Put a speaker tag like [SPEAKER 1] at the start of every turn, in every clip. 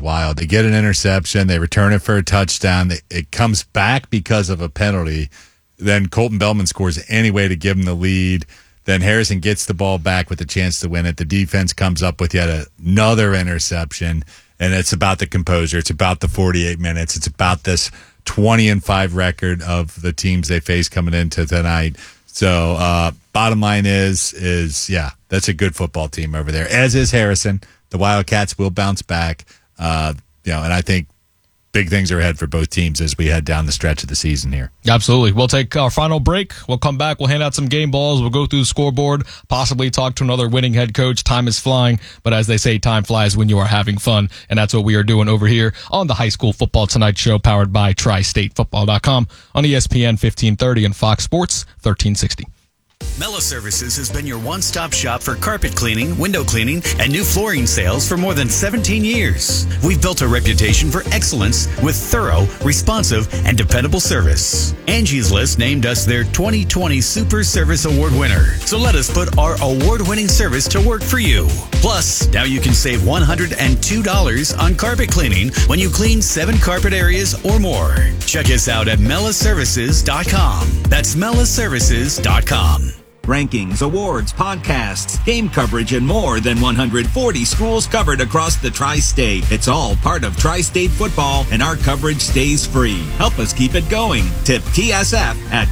[SPEAKER 1] wild. They get an interception. They return it for a touchdown. It comes back because of a penalty. Then Colton Bellman scores anyway to give them the lead. Then Harrison gets the ball back with a chance to win it. The defense comes up with yet another interception, and it's about the composure. It's about the 48 minutes. It's about this 20-5 record of the teams they face coming into tonight. So bottom line is that's a good football team over there, as is Harrison. The Wildcats will bounce back, and I think big things are ahead for both teams as we head down the stretch of the season here.
[SPEAKER 2] Absolutely. We'll take our final break. We'll come back. We'll hand out some game balls. We'll go through the scoreboard, possibly talk to another winning head coach. Time is flying, but as they say, time flies when you are having fun, and that's what we are doing over here on the High School Football Tonight show, powered by TriStateFootball.com on ESPN 1530 and Fox Sports 1360.
[SPEAKER 3] Mela Services has been your one-stop shop for carpet cleaning, window cleaning, and new flooring sales for more than 17 years. We've built a reputation for excellence with thorough, responsive, and dependable service. Angie's List named us their 2020 Super Service Award winner. So let us put our award-winning service to work for you. Plus, now you can save $102 on carpet cleaning when you clean 7 carpet areas or more. Check us out at melaservices.com. That's melaservices.com.
[SPEAKER 4] Rankings, awards, podcasts, game coverage, and more than 140 schools covered across the Tri-State. It's all part of Tri-State football, and our coverage stays free. Help us keep it going. Tip TSF at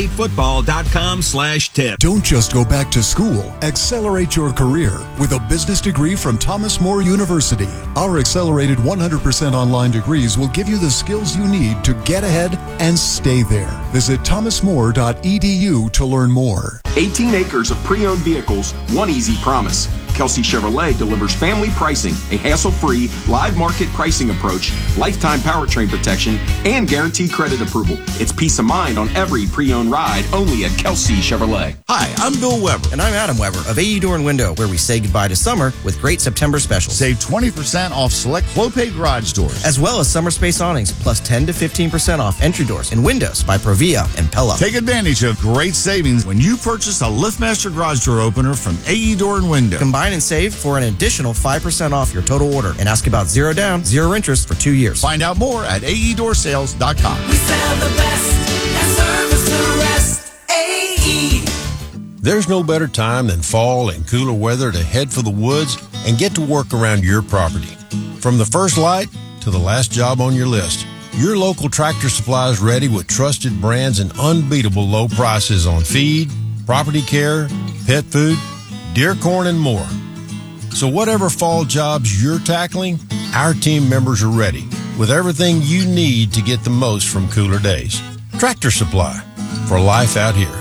[SPEAKER 4] tristatefootball.com/tip.
[SPEAKER 5] Don't just go back to school. Accelerate your career with a business degree from Thomas More University. Our accelerated 100% online degrees will give you the skills you need to get ahead and stay there. Visit thomasmore.edu to learn more.
[SPEAKER 6] 18 acres of pre-owned vehicles, one easy promise. Kelsey Chevrolet delivers family pricing, a hassle-free, live market pricing approach, lifetime powertrain protection, and guaranteed credit approval. It's peace of mind on every pre-owned ride, only at Kelsey Chevrolet.
[SPEAKER 7] Hi, I'm Bill Weber.
[SPEAKER 8] And I'm Adam Weber of AE Door & Window, where we say goodbye to summer with great September specials.
[SPEAKER 7] Save 20% off select Clopay garage doors.
[SPEAKER 8] As well as summer space awnings, plus 10 to 15% off entry doors and windows by Provia and Pella.
[SPEAKER 7] Take advantage of great savings when you purchase a LiftMaster garage door opener from AE Door & Window.
[SPEAKER 8] Combine and save for an additional 5% off your total order, and ask about 0 down, 0 interest for 2 years.
[SPEAKER 7] Find out more at aeDoorSales.com.
[SPEAKER 9] We sell the best and service the rest. AE.
[SPEAKER 10] There's no better time than fall and cooler weather to head for the woods and get to work around your property. From the first light to the last job on your list, your local Tractor Supply is ready with trusted brands and unbeatable low prices on feed, property care, pet food, deer corn, and more. So whatever fall jobs you're tackling, our team members are ready with everything you need to get the most from cooler days. Tractor Supply, for life out here.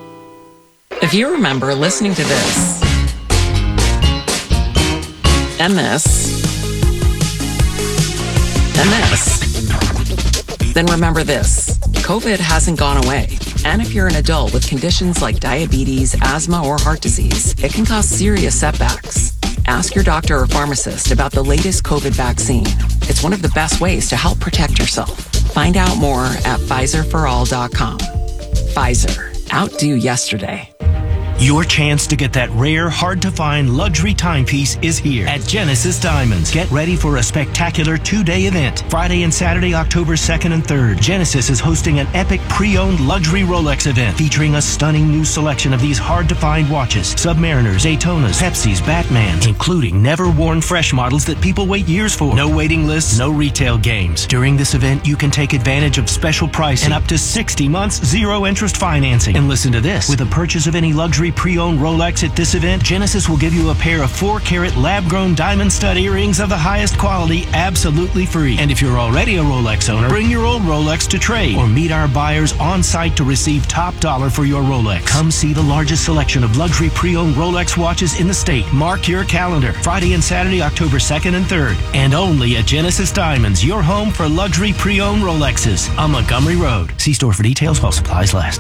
[SPEAKER 11] If you remember listening to this, and this, and this, then remember this. COVID hasn't gone away. And if you're an adult with conditions like diabetes, asthma, or heart disease, it can cause serious setbacks. Ask your doctor or pharmacist about the latest COVID vaccine. It's one of the best ways to help protect yourself. Find out more at PfizerForAll.com. Pfizer. Outdo yesterday.
[SPEAKER 12] Your chance to get that rare, hard-to-find luxury timepiece is here at Genesis Diamonds. Get ready for a spectacular 2-day event. Friday and Saturday, October 2nd and 3rd. Genesis is hosting an epic pre-owned luxury Rolex event featuring a stunning new selection of these hard-to-find watches. Submariners, Daytonas, Pepsis, Batmans, including never-worn fresh models that people wait years for. No waiting lists, no retail games. During this event, you can take advantage of special pricing and up to 60 months zero-interest financing. And listen to this. With a purchase of any luxury pre-owned Rolex at this event, Genesis will give you a pair of 4-carat lab-grown diamond stud earrings of the highest quality absolutely free. And if you're already a Rolex owner, bring your old Rolex to trade or meet our buyers on site to receive top dollar for your Rolex. Come see the largest selection of luxury pre-owned Rolex watches in the state. Mark your calendar. Friday and Saturday, October 2nd and 3rd. And only at Genesis Diamonds, your home for luxury pre-owned Rolexes on Montgomery Road. See store for details while supplies last.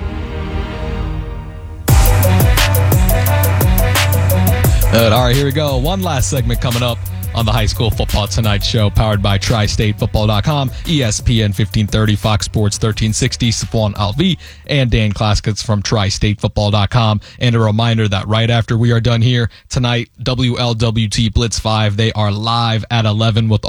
[SPEAKER 2] All right, here we go. One last segment coming up on the High School Football Tonight show, powered by TriStateFootball.com, ESPN 1530, Fox Sports 1360, Safwan Alvi, and Dan Klaskitz from TriStateFootball.com. And a reminder that right after we are done here tonight, WLWT Blitz 5, they are live at 11 with